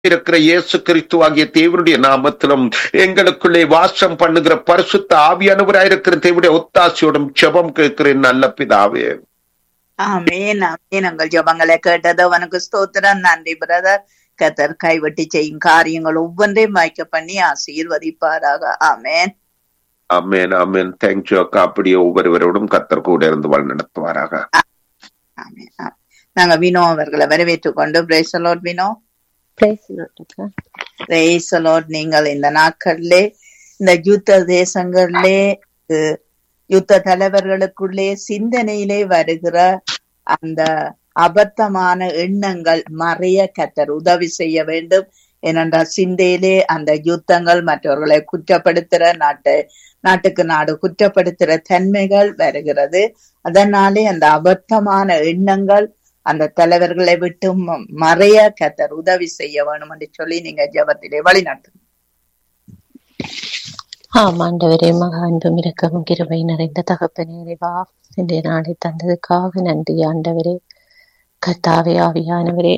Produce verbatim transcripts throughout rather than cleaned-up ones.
இருக்கிற இயேசு கிறிஸ்து ஆகிய தேவனுடைய நாமத்திலும் எங்களுக்குள்ளே வாசம் பண்ணுகிற பரிசுத்த ஆவியானவராயிருக்கிற தேவனுடைய ஒத்தாசையோடும் ஜெபம் கேட்கிறேன் நல்ல பிதாவே. ஆமேன் ஆமேன். உங்கள் ஜெபங்களை கேட்டது உனக்கு ஸ்தோத்திரம். நன்றி பிரதர். கர்த்தர் கைவிட்டு செய்யும் காரியங்கள் ஒவ்வொன்றையும் வாய்க்க பண்ணி ஆசீர்வதிப்பாராக. ஆமேன் ஆமேன் ஆமேன். தேங்க்யூ அக்கா. அப்படியே ஒவ்வொருவரோடும் கர்த்தர் கூட இருந்து வழி நடத்துவாராக. ஆமேன். நாங்க வினோ அவர்களை வரவேற்றுக் கொண்டு praise the Lord. Vino, praise the Lord. நீங்கள் இந்த நாட்களிலே இந்த யுத்த தேசங்களிலே யுத்த தலைவர்களுக்குள்ளே சிந்தனையிலே வருகிற அந்த அபத்தமான எண்ணங்கள் மறைய கர்த்தர் உதவி செய்ய வேண்டும். ஏனென்றால் சிந்தையிலே அந்த யுத்தங்கள் மற்றவர்களை குற்றப்படுத்துற நாட்டை நாட்டுக்கு நாடு குற்றப்படுத்துற தன்மைகள் வருகிறது. அதனாலே அந்த அபத்தமான எண்ணங்கள் அந்த தலைவர்களை விட்டு மறைய கர்த்தர் உதவி செய்ய வேணும் என்று சொல்லி நீங்க ஜெபத்திலே வழி நடத்துங்க. ஆம் ஆண்டவரே, மகா அன்பும் இரக்கமும் கிருபை நிறைந்த தகப்பனே, இறைவா இன்றைய நாளை தந்ததுக்காக நன்றி ஆண்டவரே. கர்த்தாவே ஆவியானவரே,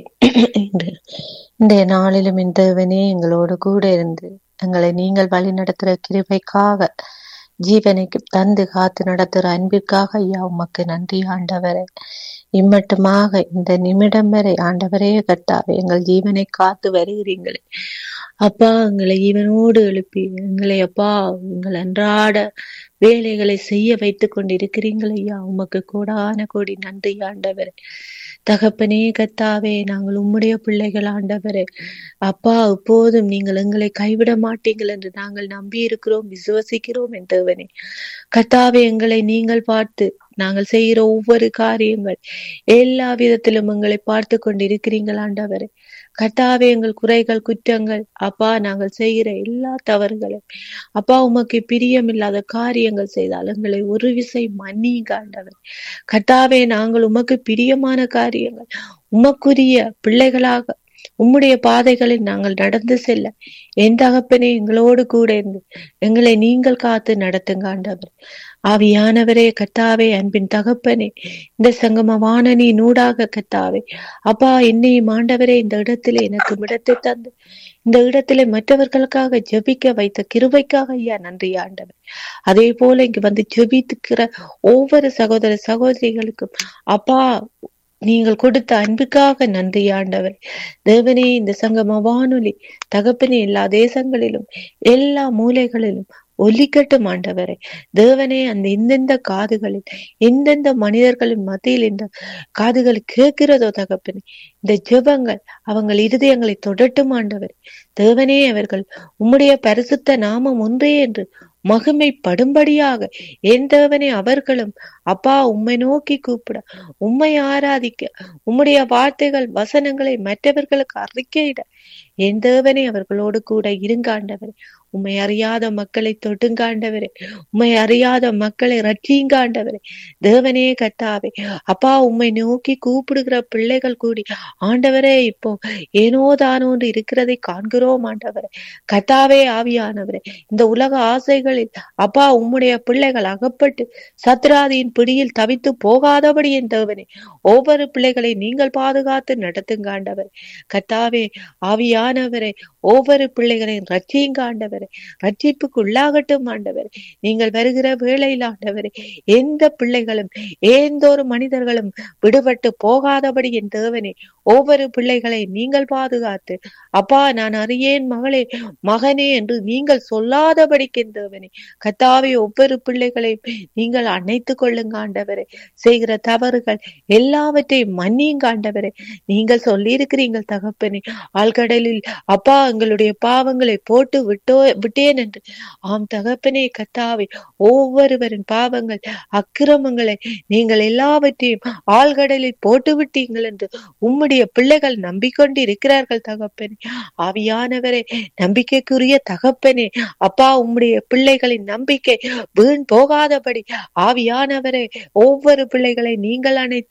இன்றைய நாளிலும் இந்த தேவனே எங்களோடு கூட இருந்து எங்களை நீங்கள் வழி நடத்துற கிருபைக்காக, ஜீவனைக்கு தந்து காத்து நடத்துற அன்பிற்காக ஐயா உமக்கு நன்றி ஆண்டவரே. இம்மட்டுமாக இந்த நிமிடம் வரை ஆண்டவரே கர்த்தாவே எங்கள் ஜீவனை காத்து வருகிறீங்களே அப்பா, எங்களை ஈவனோடு எழுப்பி எங்களை அப்பா எங்கள் அன்றாட வேலைகளை செய்ய வைத்துக் கொண்டிருக்கிறீங்கள் ஐயா, உமக்கு கோடான கோடி நன்றி ஆண்டவரே. தகப்பனே கர்த்தாவே, நாங்கள் உம்முடைய பிள்ளைகள் ஆண்டவரே. அப்பா, எப்போதும் நீங்கள் எங்களை கைவிட மாட்டீங்கள் என்று நாங்கள் நம்பி இருக்கிறோம், விசுவசிக்கிறோம் என்றவனே. கர்த்தாவே, எங்களை நீங்கள் பார்த்து நாங்கள் செய்கிற ஒவ்வொரு காரியங்கள் எல்லா விதத்திலும் எங்களை பார்த்து கொண்டிருக்கிறீங்கள் ஆண்டவரே. கர்த்தாவே, எங்கள் குறைகள் குற்றங்கள் அப்பா, நாங்கள் செய்கிற எல்லா தவறுகளும் அப்பா உமக்கு பிரியமில்லாத காரியங்கள் செய்தால் எங்களை ஒரு விசை மன்னிங்க ஆண்டவர். கர்த்தாவே, நாங்கள் உமக்கு பிரியமான காரியங்கள் உமக்குரிய பிள்ளைகளாக உம்முடைய பாதைகளில் நாங்கள் நடந்து செல்ல என் தகப்பனே எங்களோடு கூட இருந்து எங்களை நீங்கள் காத்து நடத்துங்க ஆண்டவர். ஆவியானவரே கர்த்தாவே, அன்பின் தகப்பனே, இந்த சங்கம வானனி நூடாக கர்த்தாவே அப்பா என்னையும் ஆண்டவரே இந்த இடத்திலே எனக்கு இடத்தை தந்து இந்த இடத்திலே மற்றவர்களுக்காக ஜெபிக்க வைத்த கிருபைக்காக ஐயா நன்றி ஆண்டவர். அதே போல இங்கு வந்து ஜெபித்துக்கிற ஒவ்வொரு சகோதர சகோதரிகளுக்கும் அப்பா நீங்கள் கொடுத்த அன்புக்காக நன்றி ஆண்டவர். தேவனே, இந்த சங்கம வானொலி தகப்பனே எல்லா தேசங்களிலும் எல்லா மூலைகளிலும் ஒலிக்கட்டும் ஆண்டவரே. தேவனே, அந்த எந்தெந்த காதுகளில் எந்தெந்த மனிதர்களின் மத்தியில் இந்த காதுகள் கேட்கிறதோ தகப்பனே, இந்த ஜெபங்கள் அவங்க இருதயங்களை தொடட்டும் ஆண்டவர். தேவனே, அவர்கள் உம்முடைய பரிசுத்த நாமம் ஒன்றே என்று மகிமைப்படும்படியாக என் தேவனே அவர்களும் அப்பா உம்மை நோக்கி கூப்பிட, உம்மை ஆராதிக்க, உம்முடைய வார்த்தைகள் வசனங்களை மற்றவர்களுக்கு அறிக்கையிட என் தேவனே அவர்களோடு கூட இருங்காண்டவரே. உம்மை அறியாத மக்களை தொட்டுங்காண்டவரே, உம்மை அறியாத மக்களை ரட்சிங்காண்டவரே. தேவனே கர்த்தாவே அப்பா, உம்மை நோக்கி கூப்பிடுகிற பிள்ளைகள் கூடி ஆண்டவரே இப்போ ஏனோ தானோன்று இருக்கிறதை காண்கிறோம் ஆண்டவரே. கர்த்தாவே ஆவியானவரே, இந்த உலக ஆசைகளில் அப்பா உம்முடைய பிள்ளைகள் அகப்பட்டு சத்ராதியின் பிடியில் தவித்து போகாதபடி என் தேவனே ஒவ்வொரு பிள்ளைகளை நீங்கள் பாதுகாத்து நடத்துங்காண்டவரே. கர்த்தாவே ஆவியானவரே, ஒவ்வொரு பிள்ளைகளையும் ரட்சியுங்க ஆண்டவரே, ரட்சிப்புக்கு உள்ளாகட்டும் ஆண்டவரே. நீங்கள் வருகிற வேளையில் ஆண்டவரே எந்த பிள்ளைகளும் எந்த ஒரு மனிதர்களும் விடுபட்டு போகாதபடி என் தேவனே ஒவ்வொரு பிள்ளைகளை நீங்கள் பாதுகாத்து அப்பா நான் அறியேன் மகளே மகனே என்று நீங்கள் சொல்லாதபடிக்கு என் தேவனே கர்த்தாவே ஒவ்வொரு பிள்ளைகளையும் நீங்கள் அணைத்துக் கொள்ளுங்க ஆண்டவரே. செய்கிற தவறுகள் எல்லாவற்றையும் மன்னியுங்க ஆண்டவரே. நீங்கள் சொல்லி இருக்கிறீங்கள் தகப்பனே, ஆழ்கடலில் அப்பா எங்களுடைய பாவங்களை போட்டு விட்டோ விட்டேன் என்று. ஆம் தகப்பனே கர்த்தாவே, ஒவ்வொருவரின் பாவங்கள் அக்கிரமங்களை நீங்கள் எல்லாவற்றையும் ஆழ்கடலில் போட்டு விட்டீங்கள் என்று உம்முடைய பிள்ளைகள் நம்பிக்கொண்டு இருக்கிறார்கள் தகப்பனே. ஆவியானவரே, நம்பிக்கைக்குரிய தகப்பனே அப்பா, உம்முடைய பிள்ளைகளின் நம்பிக்கை வீண் போகாதபடி ஆவியானவரே ஒவ்வொரு பிள்ளைகளை நீங்கள் அணைத்து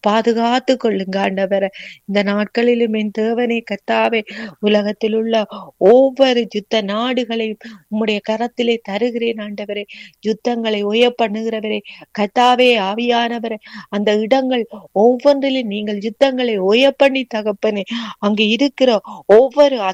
பாதுகாத்து கொள்ளுங்க ஆண்டவரை. இந்த நாட்களிலும் என் தேவனே கர்த்தாவே, உலகத்தில் உள்ள ஒவ்வொரு யுத்த நாடுகளையும் உம்முடைய கரத்திலே தருகிறேன் ஆண்டவரே. யுத்தங்களை ஓய பண்ணுகிறவரே கர்த்தாவே, ஆவியானவரே, அந்த இடங்கள் ஒவ்வொன்றிலும் நீங்கள் யுத்தங்களை ஓய பண்ணி தகப்பனே, அங்கு இருக்கிற ஒவ்வொரு